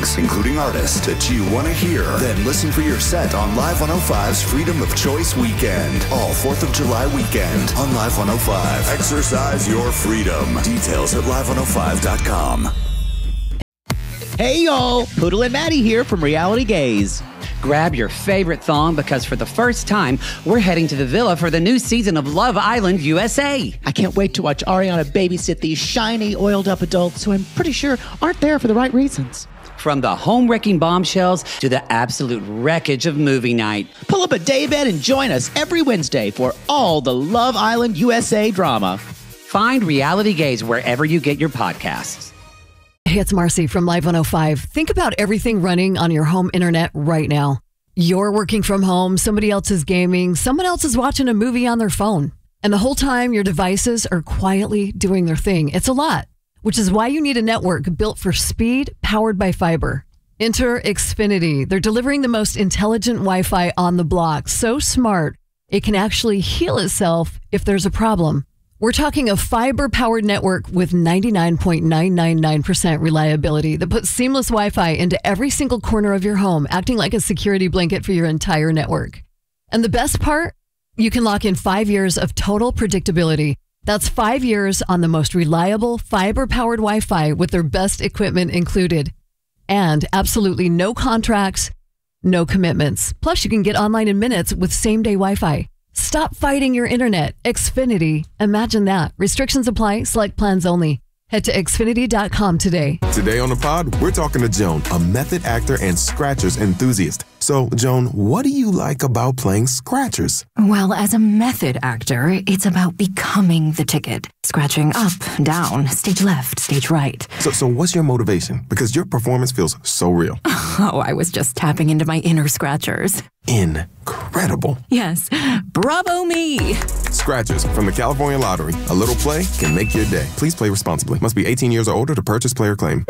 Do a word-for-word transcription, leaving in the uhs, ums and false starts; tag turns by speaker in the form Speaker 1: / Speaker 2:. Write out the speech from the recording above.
Speaker 1: songs, including artists that you want to hear. Then listen for your set on Live one oh five's Freedom of Choice Weekend. All fourth of July weekend on Live one oh five. Exercise your freedom. Details at live one oh five dot com.
Speaker 2: Hey y'all, Poodle and Maddie here from Reality Gaze.
Speaker 3: Grab your favorite thong because for the first time, we're heading to the villa for the new season of Love Island U S A.
Speaker 2: I can't wait to watch Ariana babysit these shiny, oiled-up adults who I'm pretty sure aren't there for the right reasons.
Speaker 3: From the home-wrecking bombshells to the absolute wreckage of movie night.
Speaker 2: Pull up a daybed and join us every Wednesday for all the Love Island U S A drama.
Speaker 3: Find Reality Gaze wherever you get your podcasts.
Speaker 4: Hey, it's Marcy from Live one oh five. Think about everything running on your home internet right now. You're working from home, somebody else is gaming, someone else is watching a movie on their phone. And the whole time, your devices are quietly doing their thing. It's a lot, which is why you need a network built for speed, powered by fiber. Enter Xfinity. They're delivering the most intelligent Wi-Fi on the block. So smart, it can actually heal itself if there's a problem. We're talking a fiber-powered network with ninety-nine point nine nine nine percent reliability that puts seamless Wi-Fi into every single corner of your home, acting like a security blanket for your entire network. And the best part? You can lock in five years of total predictability. That's five years on the most reliable fiber-powered Wi-Fi with their best equipment included. And absolutely no contracts, no commitments. Plus, you can get online in minutes with same-day Wi-Fi. Stop fighting your internet. Xfinity. Imagine that. Restrictions apply. Select plans only. Head to Xfinity dot com today.
Speaker 5: Today on the pod, we're talking to Joan, a method actor and Scratchers enthusiast. So, Joan, what do you like about playing Scratchers?
Speaker 6: Well, as a method actor, it's about becoming the ticket. Scratching up, down, stage left, stage right.
Speaker 5: So, so what's your motivation? Because your performance feels so real.
Speaker 6: Oh, I was just tapping into my inner Scratchers.
Speaker 5: Incredible.
Speaker 6: Yes. Bravo me.
Speaker 5: Scratchers from the California Lottery. A little play can make your day. Please play responsibly. Must be eighteen years or older to purchase player claim.